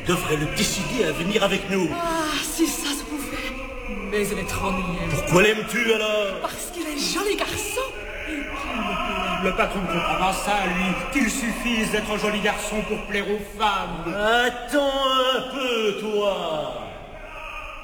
devrait le décider à venir avec nous. Ah, si ça se pouvait. Mais elle est trop niaise. Pourquoi l'aimes-tu alors? Parce qu'il est joli garçon. Le patron ne comprend pas ça, lui, qu'il suffise d'être un joli garçon pour plaire aux femmes. Attends un peu, toi.